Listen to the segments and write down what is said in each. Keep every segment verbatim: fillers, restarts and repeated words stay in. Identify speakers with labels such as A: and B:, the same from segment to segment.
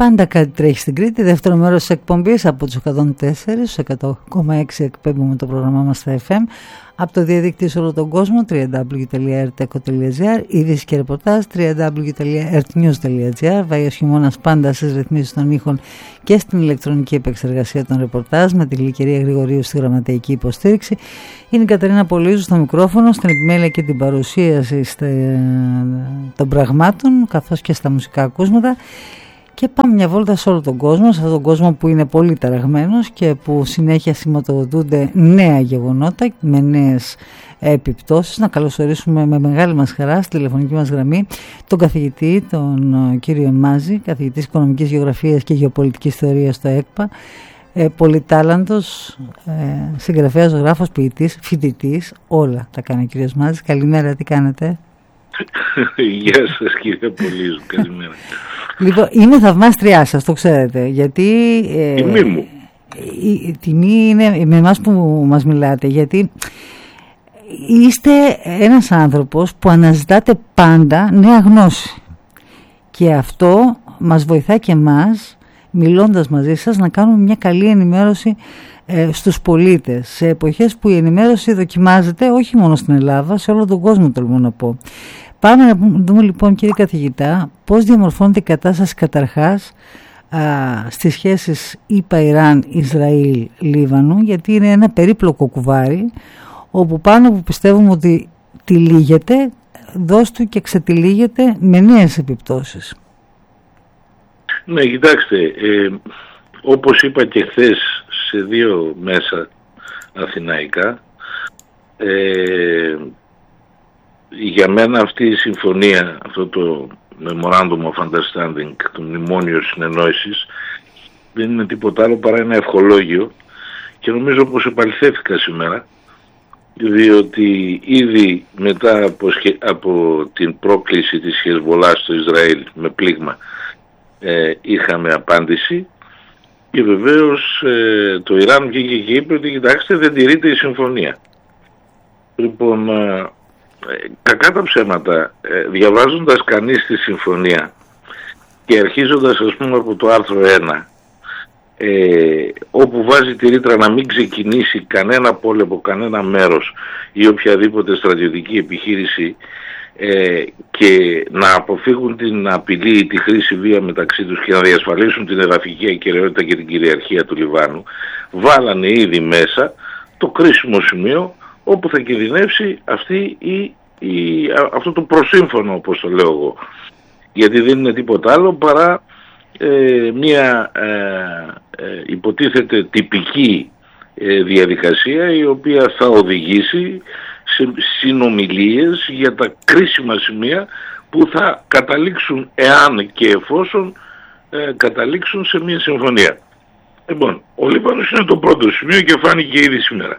A: Πάντα κάτι τρέχει στην Κρήτη. Δεύτερο μέρος της εκπομπής από τους εκατόν τέσσερα στους εκατό κόμμα έξι εκπέμπουμε το πρόγραμμά μας στα εφ εμ. Από το διαδίκτυο σε όλο τον κόσμο, double-u double-u double-u τελεία ερ τ ι κο τελεία τζι άρ, ειδήσεις και ρεπορτάζ, double-u double-u double-u τελεία ερ τ νιους τελεία τζι άρ, βάγιος χειμώνας πάντα στις ρυθμίσεις των ήχων και στην ηλεκτρονική επεξεργασία των ρεπορτάζ, με τη Γλυκερία Γρηγορίου στη γραμματεϊκή υποστήριξη. Είναι η Κατερίνα Πολύζου στο μικρόφωνο, στην επιμέλεια και την παρουσίαση των πραγμάτων, καθώς και στα μουσικά ακούσματα. Και πάμε μια βόλτα σε όλο τον κόσμο, σε αυτόν τον κόσμο που είναι πολύ ταραγμένος και που συνέχεια σηματοδοτούνται νέα γεγονότα με νέες επιπτώσεις. Να καλωσορίσουμε με μεγάλη μας χαρά στη τηλεφωνική μας γραμμή τον καθηγητή, τον κύριο Μάζη, καθηγητής Οικονομικής Γεωγραφίας και Γεωπολιτικής Θεωρίας στο ΕΚΠΑ, ε, πολυτάλαντος, ε, συγγραφέας, ζωγράφος, ποιητής, φοιτητής, όλα τα κάνει ο κύριος Μάζης. Καλημέρα, τι κάνετε?
B: Γεια σας κύριε Πολύζου, καλημέρα.
A: Λοιπόν, είμαι θαυμάστριά σας, το ξέρετε, γιατί ε,
B: τιμή μου.
A: Η, η τιμή είναι με εμάς που μας μιλάτε, γιατί είστε ένας άνθρωπος που αναζητάτε πάντα νέα γνώση και αυτό μας βοηθά και εμάς, μιλώντας μαζί σας, να κάνουμε μια καλή ενημέρωση ε, στους πολίτες σε εποχές που η ενημέρωση δοκιμάζεται όχι μόνο στην Ελλάδα, σε όλο τον κόσμο, τολμώ να πω. Πάμε να δούμε λοιπόν, κύριε καθηγητά, πώς διαμορφώνεται η κατάσταση καταρχάς α, στις σχέσεις ΗΠΑ, Ιράν, Ισραήλ, Λίβανο, γιατί είναι ένα περίπλοκο κουβάρι, όπου πάνω που πιστεύουμε ότι τυλίγεται, δώσ' του και ξετυλίγεται με νέες επιπτώσεις.
B: Ναι, κοιτάξτε, ε, όπως είπα και χθες σε δύο μέσα αθηναϊκά, ε, για μένα αυτή η συμφωνία, αυτό το Memorandum of Understanding, το μνημόνιο συνεννόησης, δεν είναι τίποτα άλλο παρά ένα ευχολόγιο και νομίζω πως επαληθεύτηκα σήμερα, διότι ήδη μετά από, σχε... από την πρόκληση της Χεσβολάς στο Ισραήλ με πλήγμα ε, είχαμε απάντηση και βεβαίως ε, το Ιράν βγήκε και είπε ότι κοιτάξτε, δεν τηρείται η συμφωνία. Λοιπόν, ε, κακά τα ψέματα, ε, διαβάζοντας κανείς τη συμφωνία και αρχίζοντας ας πούμε από το άρθρο ένα, ε, όπου βάζει τη ρήτρα να μην ξεκινήσει κανένα πόλεμο, κανένα μέρος ή οποιαδήποτε στρατιωτική επιχείρηση ε, και να αποφύγουν την απειλή ή τη χρήση βία μεταξύ τους και να διασφαλίσουν την εδαφική ακεραιότητα και την κυριαρχία του Λιβάνου, βάλανε ήδη μέσα το κρίσιμο σημείο όπου θα κινδυνεύσει αυτή η, η, αυτό το προσύμφωνο, όπως το λέω εγώ. Γιατί δεν είναι τίποτα άλλο παρά ε, μια ε, ε, υποτίθεται τυπική ε, διαδικασία η οποία θα οδηγήσει σε συνομιλίες για τα κρίσιμα σημεία που θα καταλήξουν, εάν και εφόσον ε, καταλήξουν σε μια συμφωνία. Λοιπόν, ο Λίβανος είναι το πρώτο σημείο και φάνηκε ήδη σήμερα.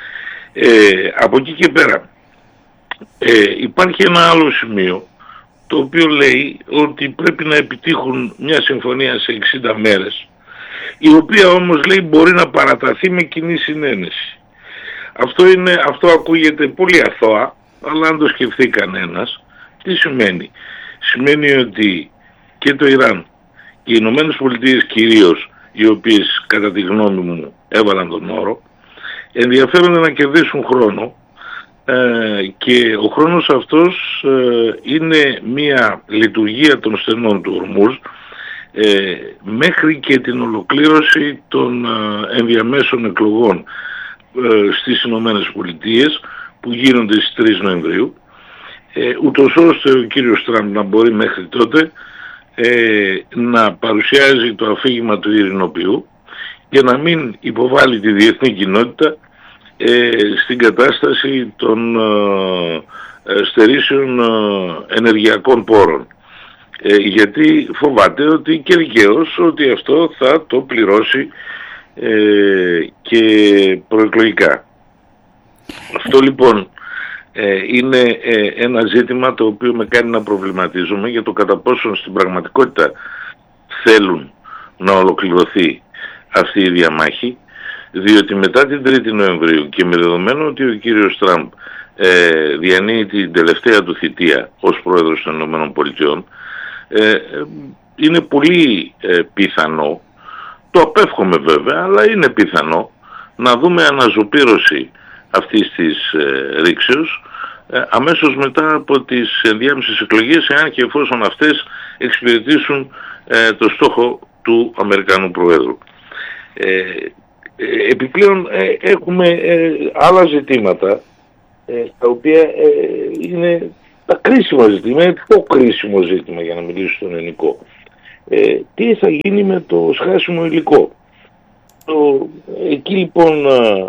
B: Ε, από εκεί και πέρα ε, υπάρχει ένα άλλο σημείο το οποίο λέει ότι πρέπει να επιτύχουν μια συμφωνία σε εξήντα μέρες, η οποία όμως λέει μπορεί να παραταθεί με κοινή συνένεση. Αυτό, είναι, αυτό ακούγεται πολύ αθώα, αλλά αν το σκεφτεί κανένας, τι σημαίνει? Σημαίνει ότι και το Ιράν και οι Ηνωμένες Πολιτείες κυρίως, οι οποίες κατά τη γνώμη μου έβαλαν τον όρο, ενδιαφέρονται να κερδίσουν χρόνο ε, και ο χρόνος αυτός ε, είναι μια λειτουργία των στενών του Ορμούζ ε, μέχρι και την ολοκλήρωση των ε, ενδιαμέσων εκλογών ε, στις Ηνωμένες Πολιτείες που γίνονται στις τρεις Νοεμβρίου, ε, ούτως ώστε ο κύριος Τραμπ να μπορεί μέχρι τότε ε, να παρουσιάζει το αφήγημα του ειρηνοποιού και να μην υποβάλει τη διεθνή κοινότητα ε, στην κατάσταση των ε, στερήσεων ε, ενεργειακών πόρων. Ε, γιατί φοβάται ότι και δικαίως ότι αυτό θα το πληρώσει ε, και προεκλογικά. Αυτό λοιπόν ε, είναι ε, ένα ζήτημα το οποίο με κάνει να προβληματίζομαι για το κατά πόσον στην πραγματικότητα θέλουν να ολοκληρωθεί αυτή η διαμάχη, διότι μετά την τρίτη Νοεμβρίου και με δεδομένο ότι ο κύριος Τραμπ ε, διανύει την τελευταία του θητεία ως πρόεδρος των ΗΠΑ, ε, είναι πολύ ε, πιθανό, το απέφχομαι βέβαια, αλλά είναι πιθανό να δούμε αναζωπήρωση αυτής της ε, ρήξεως ε, αμέσως μετά από τις ενδιάμεσες εκλογές, εάν και εφόσον αυτές εξυπηρετήσουν ε, το στόχο του Αμερικανού Προέδρου. Ε, ε, επιπλέον ε, έχουμε ε, άλλα ζητήματα ε, τα οποία ε, είναι τα κρίσιμα ζητήματα, είναι το κρίσιμο ζήτημα για να μιλήσω στον ελληνικό. Ε, τι θα γίνει με το σχάσιμο υλικό. Το, εκεί λοιπόν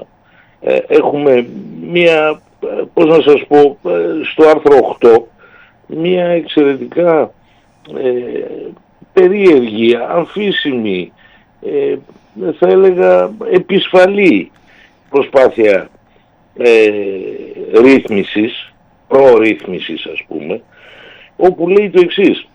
B: ε, έχουμε μία, πώς να σας πω, στο άρθρο οκτώ, μία εξαιρετικά ε, περίεργη, αμφίσιμη, ε, θα έλεγα επισφαλή προσπάθεια ε, ρύθμισης, προρύθμισης ας πούμε, όπου λέει το εξής,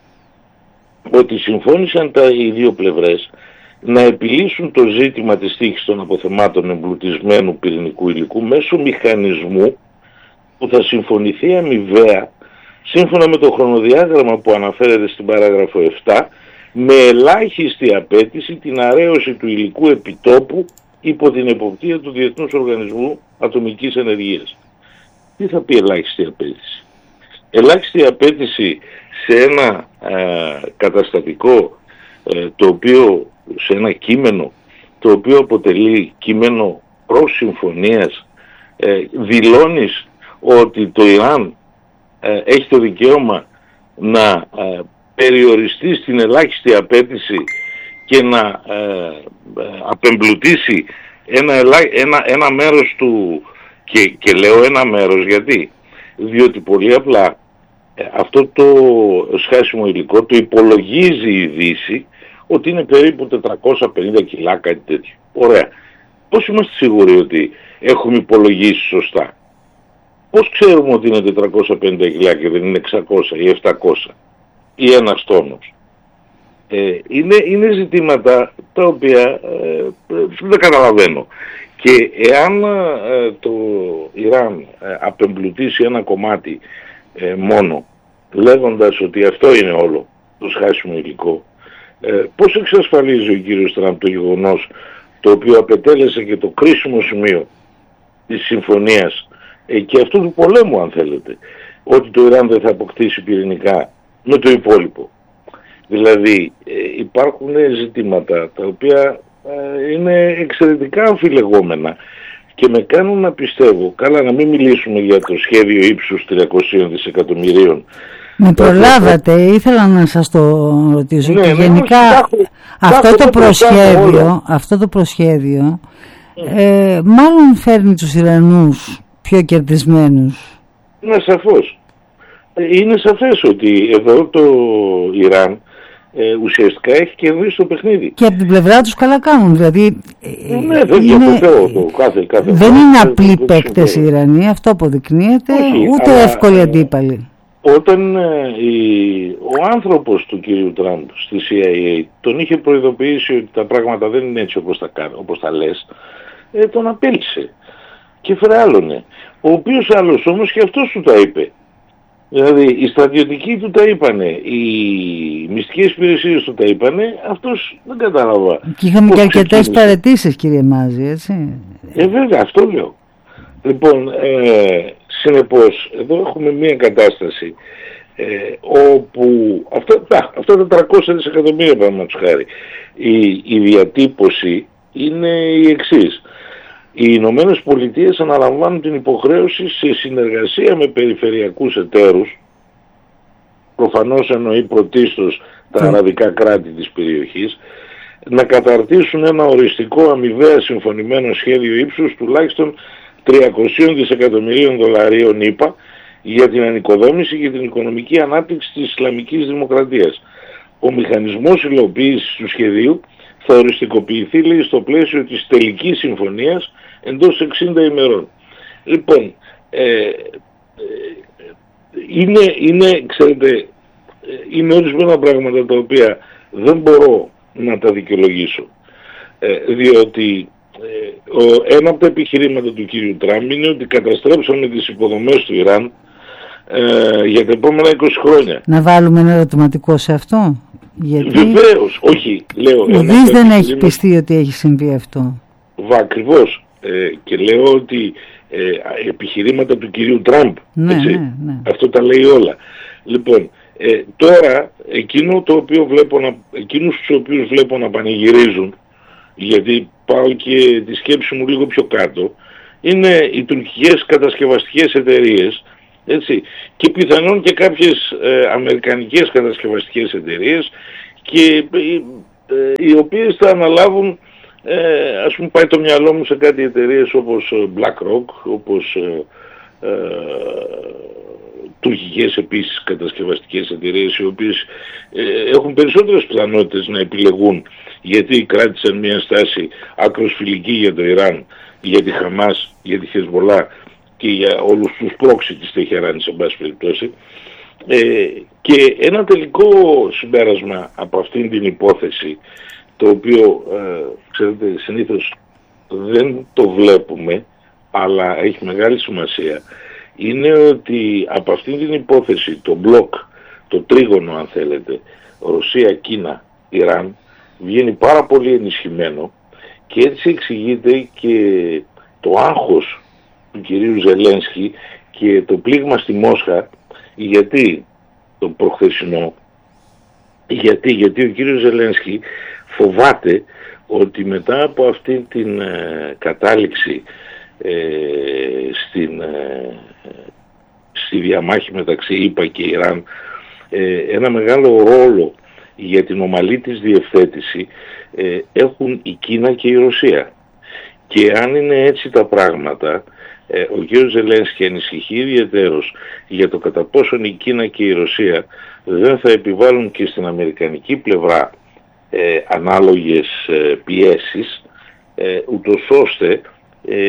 B: ότι συμφώνησαν τα οι δύο πλευρές να επιλύσουν το ζήτημα της τύχης των αποθεμάτων εμπλουτισμένου πυρηνικού υλικού μέσω μηχανισμού που θα συμφωνηθεί αμοιβαία σύμφωνα με το χρονοδιάγραμμα που αναφέρεται στην παράγραφο επτά, με ελάχιστη απέτηση την αρέωση του υλικού επιτόπου υπό την εποπτεία του Διεθνούς Οργανισμού Ατομικής Ενεργείας. Τι θα πει ελάχιστη απέτηση? Ελάχιστη απέτηση σε ένα ε, καταστατικό ε, το οποίο, σε ένα κείμενο το οποίο αποτελεί κείμενο προς συμφωνίας, ε, δηλώνεις ότι το Ιράν ε, έχει το δικαίωμα να ε, περιοριστεί στην ελάχιστη απέτηση και να ε, ε, απεμπλουτίσει ένα, ένα, ένα μέρος του, και, και λέω ένα μέρος γιατί, διότι πολύ απλά ε, αυτό το σχάσιμο υλικό το υπολογίζει η Δύση ότι είναι περίπου τετρακόσια πενήντα κιλά, κάτι τέτοιο. Ωραία. Πώς είμαστε σίγουροι ότι έχουμε υπολογίσει σωστά? Πώς ξέρουμε ότι είναι τετρακόσια πενήντα κιλά και δεν είναι εξακόσια ή επτακόσια ή ένας τόνος? Ε, είναι, είναι ζητήματα τα οποία ε, δεν καταλαβαίνω. Και εάν ε, το Ιράν ε, απεμπλουτίσει ένα κομμάτι ε, μόνο, λέγοντας ότι αυτό είναι όλο το σχάσιμο υλικό, ε, πώς εξασφαλίζει ο κύριος Τραμπ το γεγονός, το οποίο απετέλεσε και το κρίσιμο σημείο της συμφωνίας ε, και αυτού του πολέμου, αν θέλετε, ότι το Ιράν δεν θα αποκτήσει πυρηνικά με το υπόλοιπο? Δηλαδή ε, υπάρχουν ζητήματα τα οποία ε, είναι εξαιρετικά αμφιλεγόμενα και με κάνουν να πιστεύω, καλά να μην μιλήσουμε για το σχέδιο ύψους τριακοσίων δισεκατομμυρίων.
A: Με προλάβατε, θα... ήθελα να σας το ρωτήσω.
B: Ναι,
A: και
B: ναι,
A: γενικά
B: όχι,
A: αυτό,
B: τάχω,
A: το
B: τάχω,
A: προσχέδιο,
B: τάχω,
A: αυτό το προσχέδιο ε, μάλλον φέρνει τους Ιρανούς πιο κερδισμένους.
B: Ναι, σαφώς. Είναι σαφές ότι εδώ το Ιράν ε, ουσιαστικά έχει κερδίσει το παιχνίδι. Και
A: από την πλευρά τους καλά κάνουν. Δηλαδή,
B: ναι, δεν είναι, το κάθε, κάθε
A: δεν είναι απλοί παίκτες οι Ιρανοί, αυτό αποδεικνύεται, όχι, ούτε αλλά, εύκολοι αντίπαλοι.
B: Όταν ε, η, ο άνθρωπος του κυρίου Τραμπ στη σι άι έι τον είχε προειδοποιήσει ότι τα πράγματα δεν είναι έτσι όπως τα, όπως τα λες, ε, τον απέλησε και φρεάλωνε. Ο οποίος άλλος όμως και αυτός του τα είπε. Δηλαδή οι στρατιωτικοί του τα είπανε, οι μυστικές υπηρεσίες του τα είπανε, αυτός δεν κατάλαβα.
A: Και είχαμε και αρκετές παραιτήσεις, κύριε Μάζη, έτσι.
B: Ε, βέβαια, αυτό λέω. Λοιπόν, ε, συνεπώς, εδώ έχουμε μια κατάσταση ε, όπου αυτά, α, αυτά τα τριακόσια δισεκατομμύρια, παραδείγματος χάρη, η, η διατύπωση είναι η εξής. Οι Ηνωμένες Πολιτείες αναλαμβάνουν την υποχρέωση σε συνεργασία με περιφερειακούς εταίρους, προφανώς εννοεί πρωτίστως τα αραβικά κράτη της περιοχής, να καταρτήσουν ένα οριστικό αμοιβαία συμφωνημένο σχέδιο ύψους τουλάχιστον τριακόσια δισεκατομμυρίων δολαρίων ΗΠΑ για την ανοικοδόμηση και την οικονομική ανάπτυξη της Ισλαμικής Δημοκρατίας. Ο μηχανισμός υλοποίησης του σχεδίου θα οριστικοποιηθεί, λέει, στο πλαίσιο της τελικής συμφωνίας εντός εξήντα ημερών. Λοιπόν, ε, ε, είναι, είναι, ξέρετε, είναι ορισμένα πράγματα τα οποία δεν μπορώ να τα δικαιολογήσω. Ε, διότι ε, ο, ένα από τα επιχειρήματα του κύριου Τραμπ είναι ότι καταστρέψαμε τις υποδομές του Ιράν ε, για τα επόμενα είκοσι χρόνια.
A: Να βάλουμε ένα ερωτηματικό σε αυτό. Γιατί
B: βεβαίως, όχι, λέω...
A: Ουδής δεν έχει πιστεί ότι έχει συμβεί αυτό.
B: Ακριβώς. Ε, και λέω ότι ε, επιχειρήματα του κυρίου Τραμπ,
A: ναι,
B: έτσι,
A: ναι, ναι.
B: αυτό τα λέει όλα. Λοιπόν, ε, τώρα εκείνο το οποίο βλέπω να, εκείνους τους οποίους βλέπω να πανηγυρίζουν, γιατί πάω και τη σκέψη μου λίγο πιο κάτω, είναι οι τουρκικές κατασκευαστικές εταιρείες, έτσι, και πιθανόν και κάποιες ε, αμερικανικές κατασκευαστικές εταιρείες, και ε, ε, οι οποίες θα αναλάβουν, ε, ας πούμε πάει το μυαλό μου σε κάτι εταιρείες όπως BlackRock, όπως ε, ε, τουρκικές επίσης κατασκευαστικές εταιρείες, οι οποίες ε, έχουν περισσότερες πιθανότητες να επιλεγούν, γιατί κράτησαν μια στάση άκρως φιλική για το Ιράν, για τη Χαμάς, για τη Χεσμολά και για όλους τους πρόξι της Τεχεράνης, σε πάση περιπτώσει. Ε, και ένα τελικό συμπέρασμα από αυτήν την υπόθεση, το οποίο ε, ξέρετε συνήθως δεν το βλέπουμε, αλλά έχει μεγάλη σημασία, είναι ότι από αυτήν την υπόθεση το μπλοκ, το τρίγωνο αν θέλετε, Ρωσία, Κίνα, Ιράν, βγαίνει πάρα πολύ ενισχυμένο, και έτσι εξηγείται και το άγχος του κυρίου Ζελένσκι και το πλήγμα στη Μόσχα. Γιατί το προχθεσινό, γιατί, γιατί ο κύριος Ζελένσκι φοβάται ότι μετά από αυτή την ε, κατάληξη ε, στην, ε, στη διαμάχη μεταξύ ΗΠΑ και Ιράν, ε, ένα μεγάλο ρόλο για την ομαλή της διευθέτηση ε, έχουν η Κίνα και η Ρωσία. Και αν είναι έτσι τα πράγματα, ε, ο κ. Ζελένσκι ανησυχεί ιδιαιτέρως για το κατά πόσον η Κίνα και η Ρωσία δεν θα επιβάλλουν και στην αμερικανική πλευρά ε, ανάλογες ε, πιέσεις, ε, ούτως ώστε ε,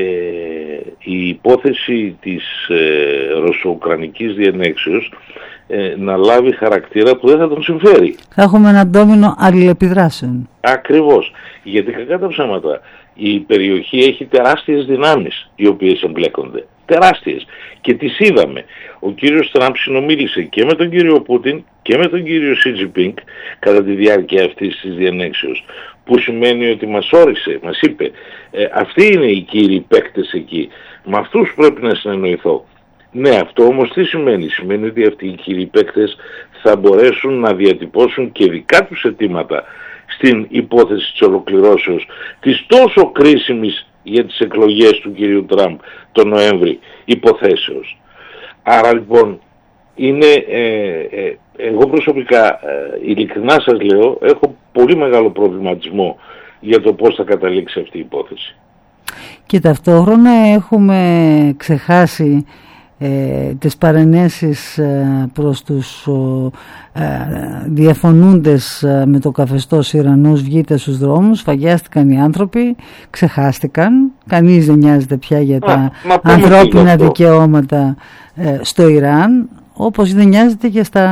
B: η υπόθεση της ε, ρωσο-ουκρανικής διενέξεως ε, να λάβει χαρακτήρα που δεν θα τον συμφέρει.
A: Θα έχουμε ένα ντόμινο αλληλεπιδράσεων.
B: Ακριβώς. Γιατί κακά τα ψέματα, η περιοχή έχει τεράστιες δυνάμεις οι οποίες εμπλέκονται. Τεράστιες. Και τις είδαμε. Ο κύριος Τραμπ συνομίλησε και με τον κύριο Πούτιν και με τον κύριο Σι Τζινπίνγκ κατά τη διάρκεια αυτής της διενέξεως. Που σημαίνει ότι μας όρισε, μας είπε, ε, αυτοί είναι οι κύριοι παίκτες εκεί. Με αυτούς πρέπει να συνεννοηθώ. Ναι, αυτό όμως τι σημαίνει? Σημαίνει ότι αυτοί οι κύριοι παίκτες θα μπορέσουν να διατυπώσουν και δικά τους αιτήματα στην υπόθεση της ολοκληρώσεως της τόσο κρίσιμης για τις εκλογές του κυρίου Τραμπ τον Νοέμβρη υποθέσεως. Άρα λοιπόν είναι, ε, ε, εγώ προσωπικά ε, ειλικρινά σας λέω, έχω πολύ μεγάλο προβληματισμό για το πώς θα καταλήξει αυτή η υπόθεση.
A: Και ταυτόχρονα έχουμε ξεχάσει Ε, τις παρενέσεις ε, προς τους ε, διαφωνούντες ε, με το καθεστώς Ιρανούς. Βγείτε στους δρόμους, φαγιάστηκαν οι άνθρωποι, ξεχάστηκαν, κανείς δεν νοιάζεται πια για τα Α, ανθρώπινα δικαιώματα ε, στο Ιράν, όπως δεν νοιάζεται και στα,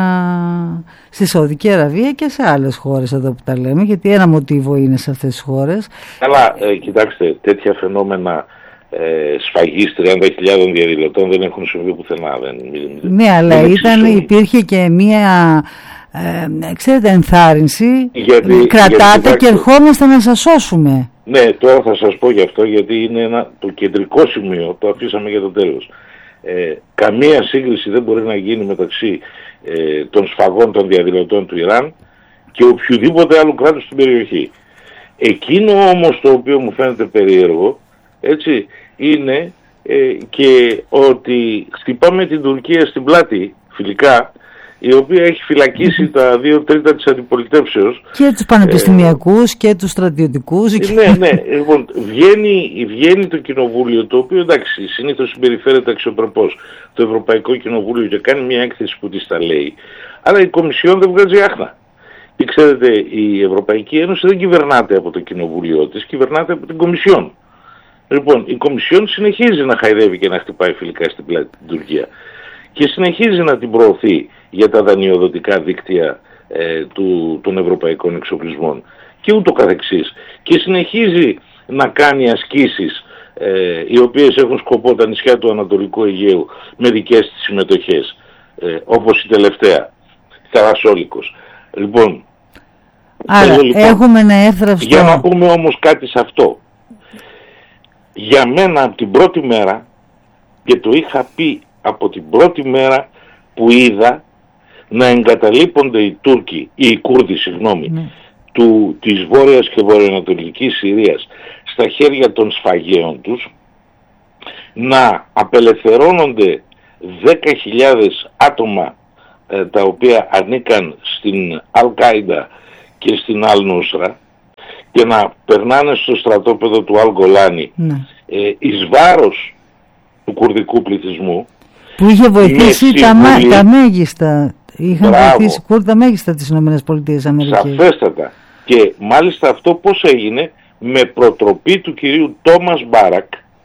A: στη Σαουδική Αραβία και σε άλλες χώρες εδώ που τα λέμε, γιατί ένα μοτίβο είναι σε αυτές τις χώρες.
B: Αλλά ε, κοιτάξτε, τέτοια φαινόμενα Ε, σφαγής τριάντα χιλιάδων διαδηλωτών δεν έχουν συμβεί πουθενά. Δεν,
A: ναι, αλλά ήταν, υπήρχε και μία ε, ξέρετε, ενθάρρυνση. Γιατί, κρατάτε γιατί, και ερχόμαστε να σας σώσουμε.
B: Ναι, τώρα θα σας πω γι' αυτό, γιατί είναι ένα, το κεντρικό σημείο, το αφήσαμε για το τέλος. Ε, καμία σύγκριση δεν μπορεί να γίνει μεταξύ ε, των σφαγών των διαδηλωτών του Ιράν και οποιοδήποτε άλλου κράτους στην περιοχή. Εκείνο όμως το οποίο μου φαίνεται περίεργο, έτσι, είναι ε, και ότι χτυπάμε την Τουρκία στην πλάτη φιλικά, η οποία έχει φυλακίσει τα δύο τρίτα της αντιπολιτεύσεως.
A: Και τους πανεπιστημιακούς ε, και τους στρατιωτικούς.
B: Ναι, ναι. Λοιπόν, βγαίνει, βγαίνει το κοινοβούλιο, το οποίο εντάξει, συνήθως συμπεριφέρεται αξιοπρεπώς, το Ευρωπαϊκό Κοινοβούλιο, και κάνει μια έκθεση που της τα λέει. Αλλά η Κομισιόν δεν βγάζει άχνα. Και ξέρετε, η Ευρωπαϊκή Ένωση δεν κυβερνάται από το κοινοβούλιο της, κυβερνάται από την Κομισιόν. Λοιπόν, η Κομισιόν συνεχίζει να χαϊδεύει και να χτυπάει φιλικά στην πλάτη την Τουρκία και συνεχίζει να την προωθεί για τα δανειοδοτικά δίκτυα ε, του, των ευρωπαϊκών εξοπλισμών και ούτω καθεξής. Και συνεχίζει να κάνει ασκήσεις ε, οι οποίες έχουν σκοπό τα νησιά του Ανατολικού Αιγαίου με δικές της συμμετοχές, ε, όπως η τελευταία, Θαρασόλικος. Λοιπόν,
A: Άρα λοιπόν, έχουμε ένα εύθραυστο...
B: Για να πούμε όμως κάτι σε αυτό. Για μένα από την πρώτη μέρα, και το είχα πει από την πρώτη μέρα που είδα να εγκαταλείπονται οι Τούρκοι, ή οι Κούρδοι συγγνώμη, ναι. του, της Βόρειας και Βορειοανατολικής Συρίας στα χέρια των σφαγέων τους, να απελευθερώνονται δέκα χιλιάδες άτομα ε, τα οποία ανήκαν στην Αλ-Κάιντα και στην Αλ-Νούσρα και να περνάνε στο στρατόπεδο του Αλ-Γκολάνι ναι. ε, εις βάρος του κουρδικού πληθυσμού,
A: που είχε βοηθήσει τα, τα μέγιστα, είχαν Μπράβο. βοηθήσει Κούρδοι τα μέγιστα της ΗΠΑ.
B: Σαφέστατα. Και μάλιστα αυτό πώς έγινε? Με προτροπή του κυρίου Τόμας Μπάρακ,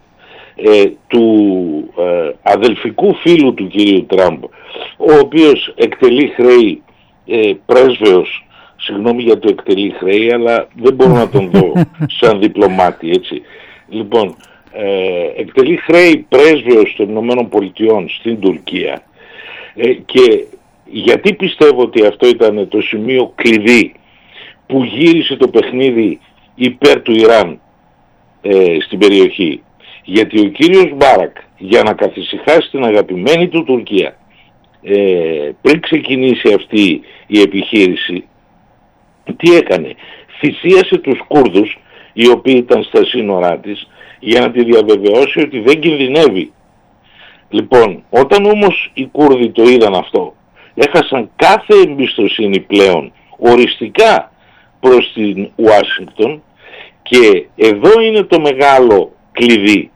B: ε, του ε, αδελφικού φίλου του κυρίου Τραμπ, ο οποίος εκτελεί χρέη, ε, πρέσβεως, συγγνώμη για το εκτελεί χρέη, αλλά δεν μπορώ να τον δω σαν διπλωμάτη, έτσι. Λοιπόν, ε, εκτελεί χρέη πρέσβεως των Ηνωμένων Πολιτειών στην Τουρκία, ε, και γιατί πιστεύω ότι αυτό ήταν το σημείο κλειδί που γύρισε το παιχνίδι υπέρ του Ιράν ε, στην περιοχή? Γιατί ο κύριος Μπάρακ, για να καθησυχάσει την αγαπημένη του Τουρκία, ε, πριν ξεκινήσει αυτή η επιχείρηση, τι έκανε? Θυσίασε τους Κούρδους, οι οποίοι ήταν στα σύνορά της, για να τη διαβεβαιώσει ότι δεν κινδυνεύει. Λοιπόν, όταν όμως οι Κούρδοι το είδαν αυτό, έχασαν κάθε εμπιστοσύνη πλέον οριστικά προς την Ουάσιγκτον, και εδώ είναι το μεγάλο κλειδί.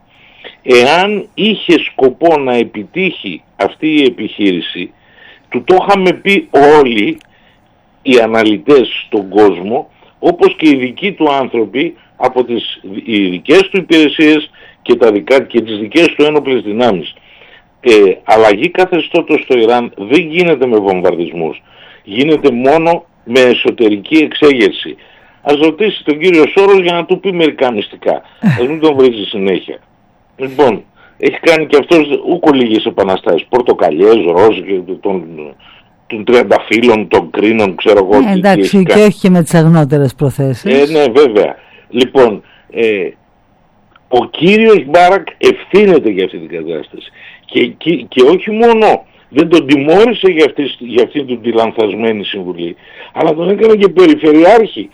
B: Εάν είχε σκοπό να επιτύχει αυτή η επιχείρηση, του το είχαμε πει όλοι οι αναλυτές στον κόσμο, όπως και οι δικοί του άνθρωποι από τις οι δικές του υπηρεσίες και, τα δικά, και τις δικές του ένοπλες δυνάμεις. Ε, αλλαγή καθεστώτος στο Ιράν δεν γίνεται με βομβαρδισμούς, γίνεται μόνο με εσωτερική εξέγερση. Ας ρωτήσει τον κύριο Σόρος για να του πει μερικά μυστικά. Ας μην τον βρίζει συνέχεια. Λοιπόν, έχει κάνει και αυτός ούκο λίγες επαναστάσεις. Πορτοκαλιές, ροζ, των, των τριανταφύλων, των κρίνων, ξέρω εγώ.
A: Ε, εντάξει, και όχι και με τις αγνότερες προθέσεις.
B: Ε, ναι, βέβαια. Λοιπόν, ε, ο κύριος Μπάρακ ευθύνεται για αυτή την κατάσταση. Και, και, και όχι μόνο δεν τον τιμώρησε για αυτή, για αυτή την τη λανθασμένη συμβουλή, αλλά τον έκανε και περιφερειάρχη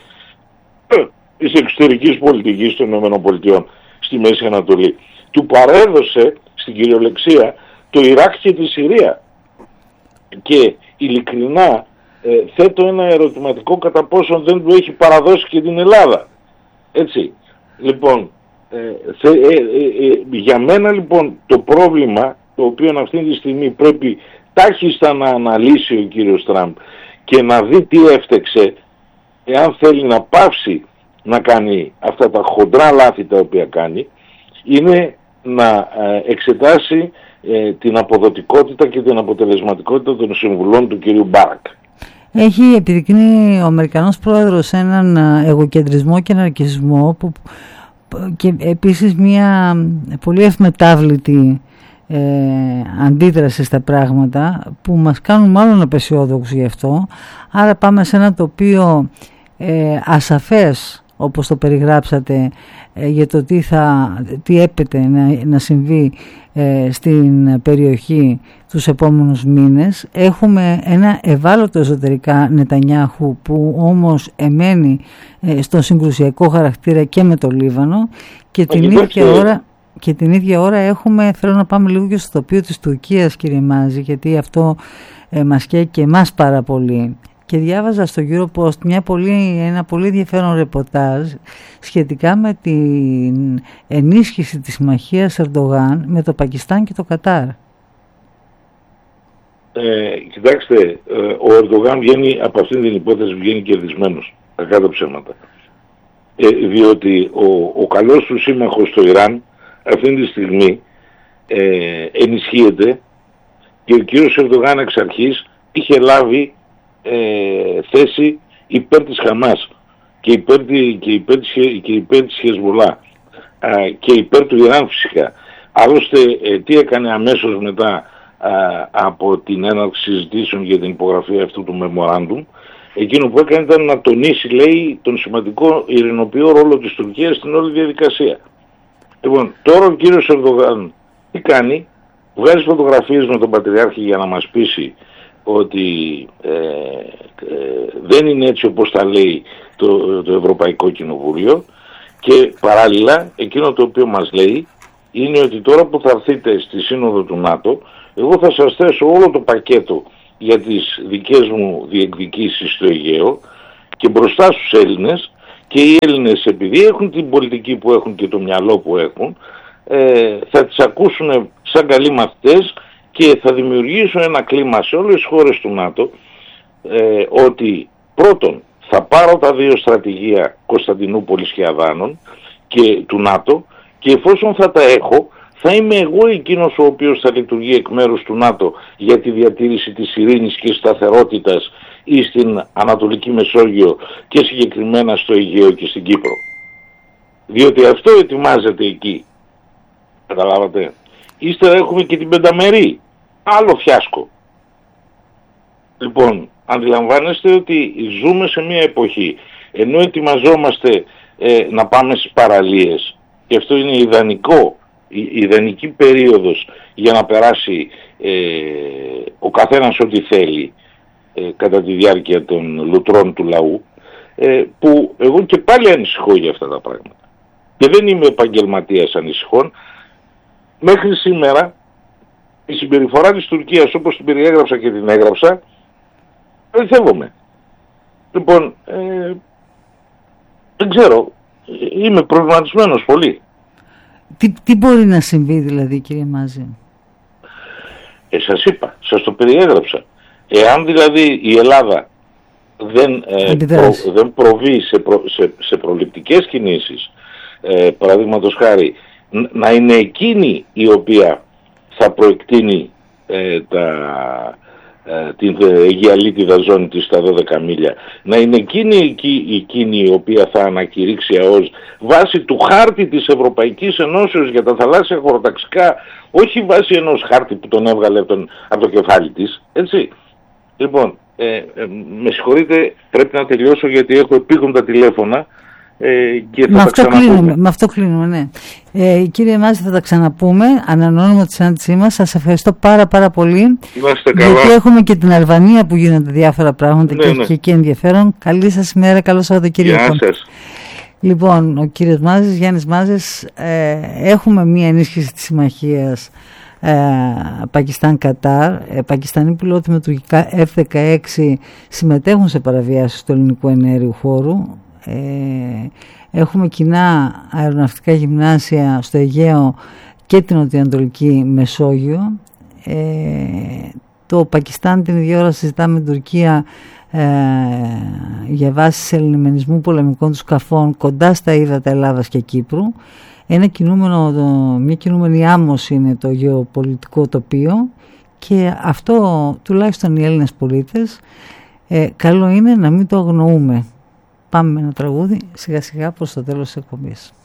B: της εξωτερικής πολιτικής των ΗΠΑ στη Μέση Ανατολή. Του παρέδωσε στην κυριολεξία το Ιράκ και τη Συρία. Και ειλικρινά ε, θέτω ένα ερωτηματικό κατά πόσον δεν του έχει παραδώσει και την Ελλάδα. Έτσι. Λοιπόν, ε, θε, ε, ε, ε, για μένα λοιπόν το πρόβλημα, το οποίο αυτή τη στιγμή πρέπει τάχιστα να αναλύσει ο κύριος Τραμπ και να δει τι έφτεξε, εάν θέλει να πάψει να κάνει αυτά τα χοντρά λάθη τα οποία κάνει, είναι να εξετάσει ε, την αποδοτικότητα και την αποτελεσματικότητα των συμβουλών του κυρίου Μπάρακ.
A: Έχει επιδεικνύει ο Αμερικανός πρόεδρος έναν εγωκεντρισμό και ναρκισμό που, και επίσης μια πολύ ευμετάβλητη ε, αντίδραση στα πράγματα που μας κάνουν μάλλον απεσιόδοξους γι' αυτό. Άρα πάμε σε ένα τοπίο ε, ασαφές, όπως το περιγράψατε, ε, για το τι, θα, τι έπεται να, να συμβεί ε, στην περιοχή τους επόμενους μήνες. Έχουμε ένα ευάλωτο εσωτερικά Νετανιάχου που όμως εμένει ε, στον συγκρουσιακό χαρακτήρα και με το Λίβανο, και την, ίδια ώρα, και την ίδια ώρα έχουμε, θέλω να πάμε λίγο και στο τοπίο της Τουρκίας, κύριε Μάζη, γιατί αυτό ε, μας καίει και εμάς πάρα πολύ. Και διάβαζα στο Europost μια πολύ, ένα πολύ ενδιαφέρον ρεπορτάζ σχετικά με την ενίσχυση της συμμαχίας Ερντογάν με το Πακιστάν και το Κατάρ.
B: Ε, κοιτάξτε, ο Ερντογάν βγαίνει από αυτήν την υπόθεση, βγαίνει κερδισμένος, κακά τα ψέματα. Ε, διότι ο, ο καλός του σύμμαχος στο Ιράν αυτή τη στιγμή ε, ενισχύεται, και ο κύριος Ερντογάν εξ αρχής είχε λάβει Ε, θέση υπέρ της Χαμάς και υπέρ, και υπέρ, και υπέρ της Χεσμολά και υπέρ του Ιράν φυσικά. Άλλωστε ε, τι έκανε αμέσως μετά α, από την έναρξη συζητήσεων για την υπογραφή αυτού του memorandum? εκείνο που έκανε ήταν να τονίσει, λέει, τον σημαντικό ειρηνοποιό ρόλο της Τουρκίας στην όλη διαδικασία. Λοιπόν, τώρα ο κύριος Ερντογάν τι κάνει? Βγάζει φωτογραφίες με τον Πατριάρχη για να μας πείσει ότι ε, ε, δεν είναι έτσι όπως τα λέει το, το Ευρωπαϊκό Κοινοβούλιο, και παράλληλα εκείνο το οποίο μας λέει είναι ότι τώρα που θα έρθετε στη Σύνοδο του ΝΑΤΟ, εγώ θα σας θέσω όλο το πακέτο για τις δικές μου διεκδικήσεις στο Αιγαίο και μπροστά στους Έλληνες, και οι Έλληνες επειδή έχουν την πολιτική που έχουν και το μυαλό που έχουν, ε, θα τις ακούσουν σαν καλοί μαθητές και θα δημιουργήσουν ένα κλίμα σε όλες τις χώρες του ΝΑΤΟ, ε, ότι πρώτον θα πάρω τα δύο στρατηγία Κωνσταντινούπολης και Αδάνων και του ΝΑΤΟ, και εφόσον θα τα έχω θα είμαι εγώ εκείνος ο οποίος θα λειτουργεί εκ μέρους του ΝΑΤΟ για τη διατήρηση της ειρήνης και σταθερότητας ή στην Ανατολική Μεσόγειο και συγκεκριμένα στο Αιγαίο και στην Κύπρο. Διότι αυτό ετοιμάζεται εκεί. Καταλάβατε. Ύστερα έχουμε και την πενταμερή. Άλλο φιάσκο. Λοιπόν, αντιλαμβάνεστε ότι ζούμε σε μια εποχή, ενώ ετοιμαζόμαστε ε, να πάμε στις παραλίες, και αυτό είναι ιδανικό, η ιδανική περίοδος για να περάσει ε, ο καθένας ό,τι θέλει ε, κατά τη διάρκεια των λουτρών του λαού, ε, που εγώ και πάλι ανησυχώ για αυτά τα πράγματα. Και δεν είμαι επαγγελματίας ανησυχών. Μέχρι σήμερα η συμπεριφορά της Τουρκίας όπως την περιέγραψα και την έγραψα, αληθεύομαι. Λοιπόν, ε, δεν ξέρω, είμαι προβληματισμένος πολύ.
A: Τι, τι μπορεί να συμβεί δηλαδή, κύριε Μάζη?
B: Ε, σας είπα, σας το περιέγραψα. Εάν δηλαδή η Ελλάδα δεν, ε, προ, δεν προβεί σε, προ, σε, σε προληπτικές κινήσεις, ε, παραδείγματος χάρη, να είναι εκείνη η οποία θα προεκτείνει ε, τα, ε, την Αιγιαλίτιδα ζώνη της στα δώδεκα μίλια, να είναι εκείνη, εκείνη, εκείνη η οποία θα ανακηρύξει ΑΟΣ βάσει του χάρτη της Ευρωπαϊκής Ενώσεως για τα θαλάσσια χωροταξικά, όχι βάσει ενός χάρτη που τον έβγαλε από, τον, από το κεφάλι της, έτσι. Λοιπόν, ε, ε, με συγχωρείτε, πρέπει να τελειώσω γιατί έχω επίγοντα τηλέφωνα. Ε, και θα
A: με,
B: τα
A: αυτό κλείνουμε, με αυτό κλείνουμε, ναι. Ε, κύριε Μάζη, θα τα ξαναπούμε. Ανανεώνουμε τη συνάντησή μας. Σας ευχαριστώ πάρα πάρα πολύ.
B: Είμαστε καλά.
A: Γιατί έχουμε και την Αλβανία που γίνονται διάφορα πράγματα, ναι, και έχει
B: ναι.
A: και εκεί ενδιαφέρον. Καλή σας ημέρα, καλό Σαββατοκύριακο.
B: Γεια σας.
A: Λοιπόν, ο κύριος Μάζης, Γιάννης Μάζης, ε, έχουμε μία ενίσχυση της συμμαχίας ε, Πακιστάν-Κατάρ. Ε, Πακιστανοί πιλότοι με τουρκικά εφ δεκαέξι συμμετέχουν σε παραβιάσεις του ελληνικού εναέριου χώρου. Ε, έχουμε κοινά αεροναυτικά γυμνάσια στο Αιγαίο και την Νοτιοανατολική Μεσόγειο. Ε, το Πακιστάν την ίδια ώρα συζητά με την Τουρκία ε, για βάσεις ελληνισμού πολεμικών του σκαφών κοντά στα ύδατα Ελλάδας και Κύπρου. Ένα κινούμενο, το, μια κινούμενη άμμος είναι το γεωπολιτικό τοπίο, και αυτό τουλάχιστον οι Έλληνες πολίτες ε, καλό είναι να μην το αγνοούμε. Πάμε με ένα τραγούδι σιγά σιγά προς το τέλος της εκπομπής.